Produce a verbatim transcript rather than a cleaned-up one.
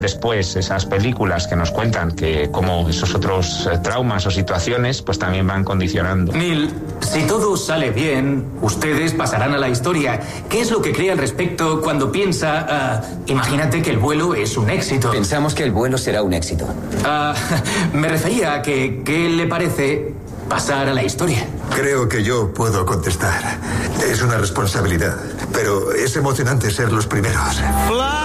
Después, esas películas que nos cuentan que como esos otros eh, traumas o situaciones, pues también van condicionando. Neil, si todo sale bien, ustedes pasarán a la historia. ¿Qué es lo que cree al respecto cuando piensa, uh, imagínate que el vuelo es un éxito? Pensamos que el vuelo será un éxito. Uh, me refería a que, ¿qué le parece pasar a la historia? Creo que yo puedo contestar. Es una responsabilidad, pero es emocionante ser los primeros.